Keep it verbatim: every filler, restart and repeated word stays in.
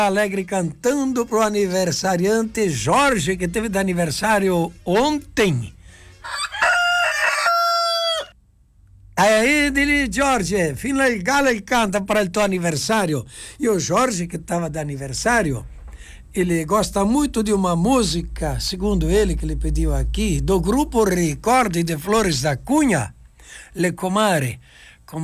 Alegre cantando pro aniversariante Jorge, que teve de aniversário ontem. Aí, dile, Jorge, fin legal ele canta para o teu aniversário. E o Jorge, que estava de aniversário, ele gosta muito de uma música, segundo ele, que ele pediu aqui, do grupo Ricordi de Flores da Cunha, Le Comare.